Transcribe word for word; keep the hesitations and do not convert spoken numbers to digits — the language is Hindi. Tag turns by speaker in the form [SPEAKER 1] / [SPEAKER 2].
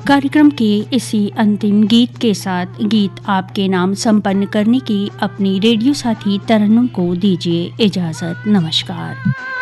[SPEAKER 1] कार्यक्रम के इसी अंतिम गीत के साथ गीत आपके नाम संपन्न करने की अपनी रेडियो साथी तरन्नुम को दीजिए इजाज़त। नमस्कार।